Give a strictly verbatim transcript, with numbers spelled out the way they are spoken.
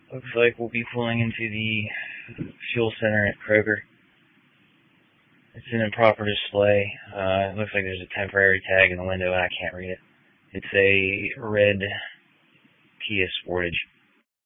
Looks like we'll be pulling into the fuel center at Kroger. It's an improper display. Uh, it looks like there's a temporary tag in the window and I can't read it. It's a red Kia Sportage.